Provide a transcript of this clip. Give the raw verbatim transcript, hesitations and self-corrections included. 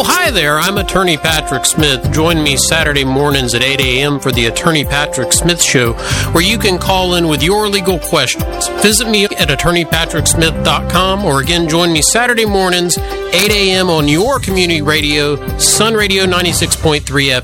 hi there. I'm Attorney Patrick Smith. Join me Saturday mornings at eight a.m. for the Attorney Patrick Smith Show, where you can call in with your legal questions. Visit me at attorney patrick smith dot com, or again, join me Saturday mornings, eight a.m. on your community radio, Sun Radio ninety-six point three F M.